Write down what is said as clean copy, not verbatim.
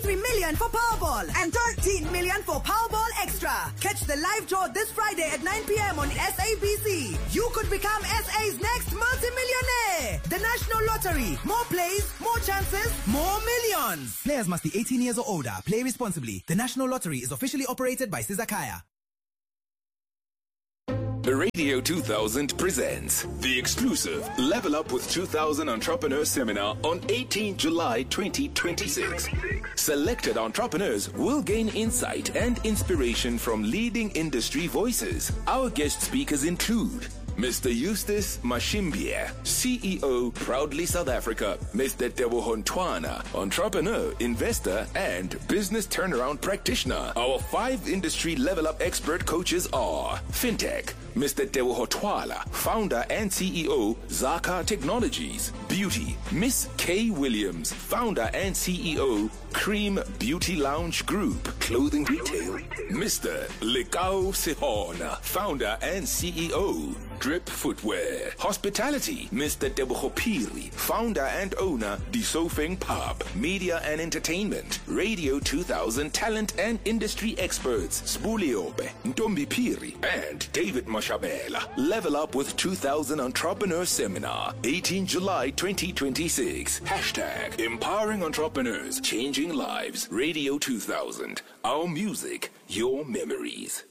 3 million for Powerball and 13 million for Powerball Extra. Catch the live draw this Friday at 9 p.m. on SABC. You could become SA's next multi-millionaire. The National Lottery. More plays, more chances, more millions. Players must be 18 years or older. Play responsibly. The National Lottery is officially operated by Sizakaya. Radio 2000 presents the exclusive Level Up with 2000 Entrepreneur Seminar on 18 July 2026. Selected entrepreneurs will gain insight and inspiration from leading industry voices. Our guest speakers include Mr. Eustace Mashimbia, CEO, Proudly South Africa. Mr. Teboho Ntwana, entrepreneur, investor, and business turnaround practitioner. Our 5 industry level up expert coaches are FinTech, Mr. Teboho Twala, founder and CEO, Zaka Technologies. Beauty, Miss Kay Williams, founder and CEO, Cream Beauty Lounge Group, clothing retail. Mr. Lekao Sehona, founder and CEO, Drip Footwear. Hospitality, Mr. Teboho Piri, founder and owner, Disofeng Pub. Media and entertainment, Radio 2000 talent and industry experts, Spuliope, Ntombi Piri, and David Mashabela. Level Up with 2000 Entrepreneur Seminar, 18 July 2026. Hashtag Empowering Entrepreneurs, Changing Lives. Radio 2000. Our music, your memories.